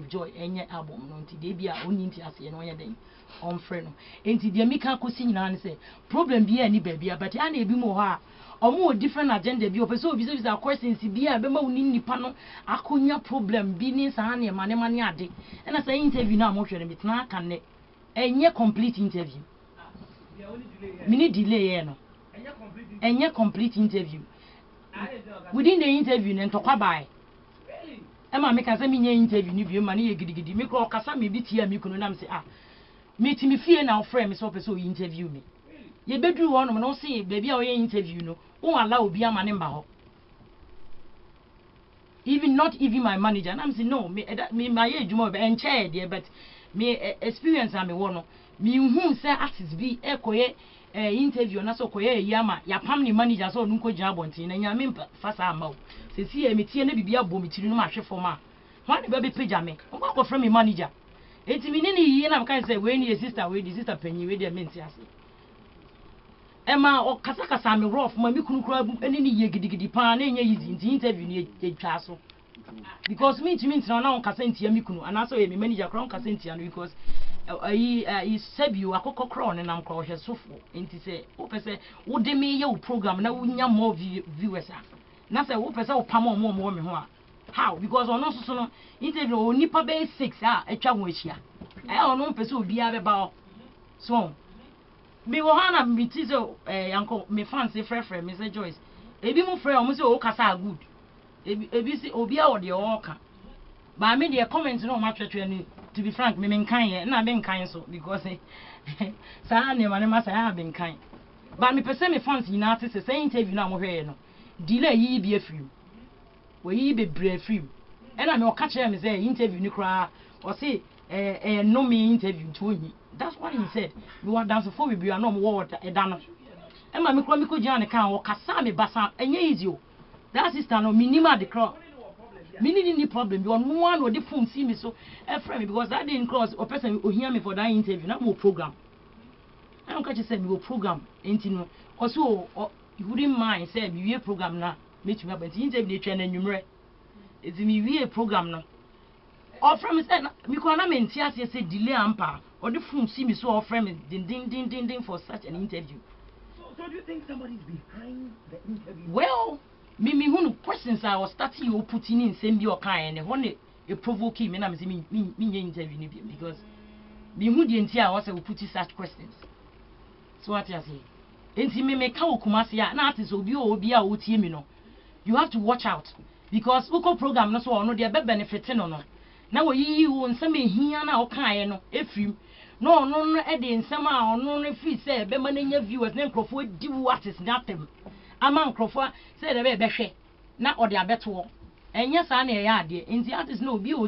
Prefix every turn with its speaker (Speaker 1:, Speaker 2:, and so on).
Speaker 1: of Joy enye album no nti de bia oni nti ase no onye den on frɛ no nti de mi ka kosi nyina ne say problem bi ani ba bia but ana ebi mo ha omo different agenda bi opese obi say questions bia be ma woni nipa no akonya problem bi ni sa na ma ne ade na say interview na mo hwere metena aka ne enye complete interview mini delay no enye complete interview within the interview ne ntokwa bai Emma make as a mini interview ni bi ma ne ye gidigidi me ko kasa me bi tia me kunu na me say me ti me fie na ofre me so person interview me ye bedru ho no no say baby a o interview no won allow obi ama ne mba ho not even my manager and I'm say no me my ejuma be enche there but me experience am me wo no me hu say artist bi ekoye interview na so koye yama ya pam ni manager so nko gina bontin na nyame fasa ama o se si e metie na bibia bo metiri no ma hwe fom a ho ne be page ame ko from me manager enti me ni yi na mka say we ni sister we di sister panyi we di menti ase Emma o kasa me rough ma mi kunu kura eni ni ye gidigidi pa na enye yizi nti interview ni etwa so because me ntina na on kasa ntia mi kunu ana so ye me manager kura on kasa ntia no because yi sabio akokọ kro ne nam kro hwe sofo enti se wo pese wo de me ye wo program na wo nya more viewers na se wo pese wo pam mo me ho a how because ono so no interview oni pa be 6 etwa ho ahia ono pese obi a be ba so me wo hana me ti so yanko me fancy frefre me say Joyce ebi mu frɛ o mo say o kasa good ebi si obi a wo de o ka ba me de comment no ma twetwe ni to be frank me nkan ye na me nkan so because sa na ma ne ma sa ha be nkan ba me pese me fans nyina te say interview na mo hwe no delay yi bi afrim wo yi be bre afrim e na me o ka kire me say interview ni kra o say no me interview to hi that's what he said we want dance for we be no mo wo e da no e ma me kro me ko gina ne kan wo kasa me basa enye easy o that sister no minima the cross Meaning any problem. You want one or the phone see me so friend because that didn't cross or person who hear me for that interview, not more program. I don't catch you say we program ain't no also you wouldn't mind say we program now make you up and interview train and numerate. It's me a program now. Or from said we can't maintain say delay ampa or the phone see me so or friend ding for such an interview.
Speaker 2: So do you think somebody's behind the interview?
Speaker 1: Well me who questions I was starting you putting in same be or kind and one a provoke me na me interview ni because me who the entire was put such questions. So what you say? Enti me ka okumase ya na artist obi a otie me no. You have to watch out because uko program no so no dey be benefit no no. Na wo yi wo nsem ehia na o kan no efrim. No e de nsem a ono no fi say be ma na nya viewers na nkrofo di wo artist na tem. Ama nkrofo say dey be hwe na ode abeto enye sa na e ya ade enti artist no obi